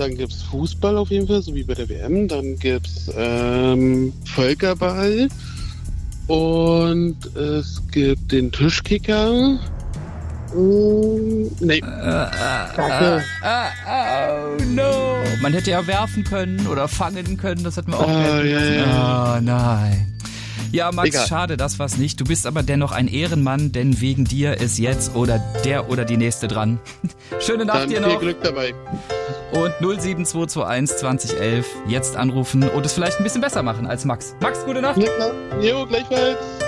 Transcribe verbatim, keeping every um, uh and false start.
dann gibt's Fußball auf jeden Fall, so wie bei der W M. Dann gibt's ähm, Völkerball und es gibt den Tischkicker. Mm, nee. Äh, äh, äh, oh no. Man hätte ja werfen können oder fangen können, das hat man auch Ah, ja, ja. Oh nein. Ja, Max, Egal. schade, das war's nicht. Du bist aber dennoch ein Ehrenmann, denn wegen dir ist jetzt oder der oder die Nächste dran. Schöne Nacht Dann dir viel noch. Glück dabei. Und null sieben zwei zwei eins zwanzig elf jetzt anrufen und es vielleicht ein bisschen besser machen als Max. Max, gute Nacht. Ja, klar. Jo, gleichfalls.